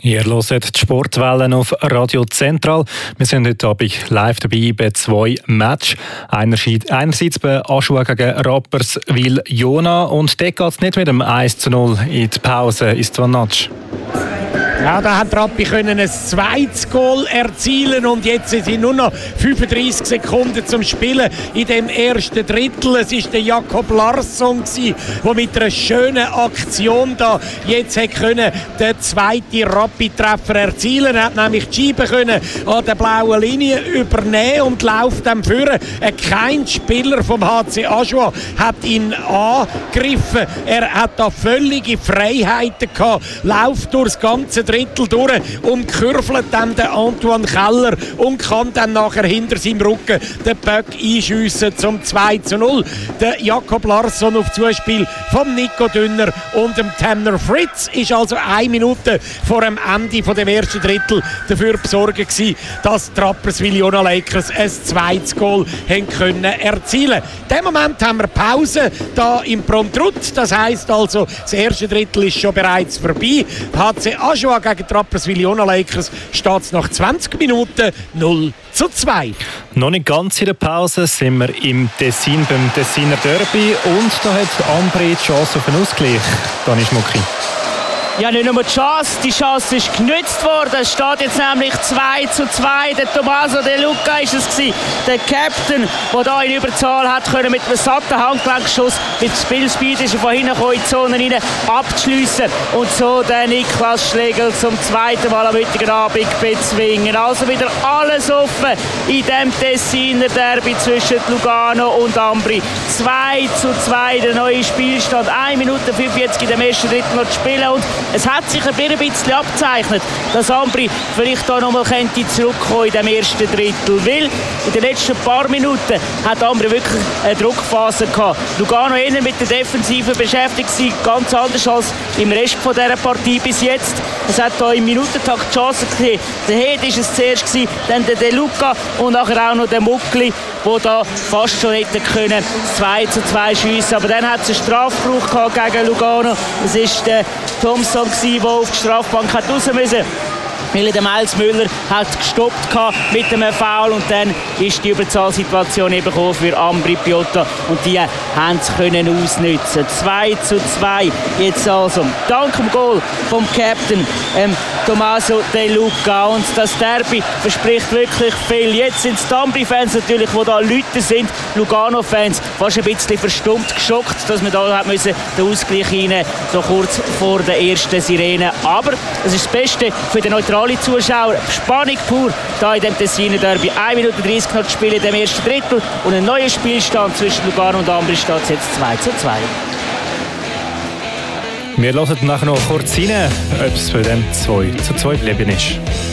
Ihr hört die Sportwellen auf Radio Zentral. Wir sind heute Abend live dabei bei 2 Matches. Einerseits bei Aschua gegen Rapperswil-Jona. Und dort geht es nicht mit dem 1:0 in die Pause ins Zwanatsch. Ja, da hat Rappi ein zweites Goal erzielen und jetzt sind nur noch 35 Sekunden zum Spielen in dem ersten Drittel. Es war der Jakob Larsson, der mit einer schönen Aktion da jetzt den zweiten Rappi-Treffer erzielen. Er hat nämlich die Scheibe können an der blauen Linie übernehmen und läuft dann führen. Kein Spieler vom HC Aschua hat ihn angegriffen. Er hat da völlige Freiheiten gehabt, läuft durchs ganze Drittel durch und kurvelt dann den Antoine Keller und kann dann nachher hinter seinem Rücken den Böck einschiessen zum 2:0. Der Jakob Larsson auf Zuspiel von Nico Dünner und dem Tanner Fritz ist also 1 Minute vor dem Ende von dem ersten Drittel dafür besorgt gewesen, dass die Rapperswil-Jona Lakers ein zweites Goal können erzielen. In dem Moment haben wir Pause da im Promtrut. Das heisst also, das erste Drittel ist schon bereits vorbei. HC Aschua gegen die Rapperswil-Jona Lakers steht es nach 20 Minuten 0:2. Noch nicht ganz in der Pause sind wir im Tessin beim Tessiner Derby und da hat Ambri die Chance auf einen Ausgleich. Dani Schmucki. Ja, nicht nur die Chance ist genutzt worden. Es steht jetzt nämlich 2:2. Der Tommaso De Luca ist es gewesen, der Captain, der da in Überzahl hat können mit einem satten Handgelenkschuss mit Spielspeed ist er von hinten in die Zone rein abzuschliessen und so der Niklas Schlegel zum zweiten Mal am heutigen Abend bezwingen. Also wieder alles offen in dem Tessiner Derby zwischen Lugano und Ambri. 2:2 der neue Spielstand. 1 Minute 45 in dem ersten Drittel noch zu spielen und es hat sich ein bisschen abgezeichnet, dass Ambri vielleicht da noch mal zurückkommen in dem ersten Drittel. Weil in den letzten paar Minuten hat Ambri wirklich eine Druckphase gehabt. Lugano eher mit der Defensive beschäftigt war, ganz anders als im Rest von dieser Partie bis jetzt. Es hat hier im Minutentakt die Chance gegeben. Der Hed war es zuerst, dann der De Luca und nachher auch noch der Muckli, der da fast schon hätte können 2:2 schiessen. Aber dann hat es einen Strafbruch gehabt gegen Lugano. Es ist der Thompson, der auf die Strafbank hat raus müssen. Weil der Miles Müller hat gestoppt mit einem Foul und dann ist die Überzahlsituation eben für Ambri Piotta und die haben es können ausnutzen. 2:2 jetzt also. Dank dem Goal vom Captain Tommaso De Luca und das Derby verspricht wirklich viel. Jetzt sind es die Ambri-Fans natürlich, die da Leute sind, Lugano-Fans fast ein bisschen verstummt, geschockt, dass man da hat müssen den Ausgleich rein, so kurz vor der ersten Sirene. Aber es ist das Beste für den neutralen Zuschauer. Spannung pur da in dem Tessiner Derby. 1 Minute 30 noch zu spielen in dem ersten Drittel und ein neuer Spielstand zwischen Lugano und Ambri steht jetzt 2:2. Wir hören nachher noch kurz rein, ob es bei dem 2:2 geblieben ist.